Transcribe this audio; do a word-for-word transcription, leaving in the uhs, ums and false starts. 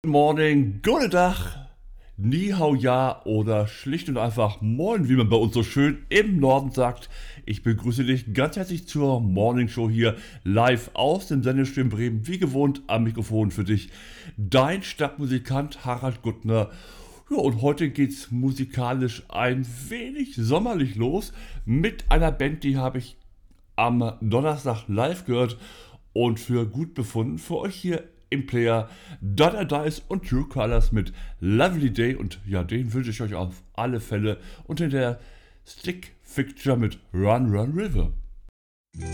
Morning, guten Tag, Ni hao ja oder schlicht und einfach Moin, wie man bei uns so schön im Norden sagt. Ich begrüße dich ganz herzlich zur Morning Show hier live aus dem Sendestudio Bremen, wie gewohnt am Mikrofon für dich, dein Stadtmusikant Harald Guttner. Ja, und heute geht's musikalisch ein wenig sommerlich los mit einer Band, die habe ich am Donnerstag live gehört und für gut befunden. Für euch hier im Player Dada Dice und True Colors mit Lovely Day. Und ja, den wünsche ich euch auf alle Fälle. Und in der Stick Fixture mit Run Run River.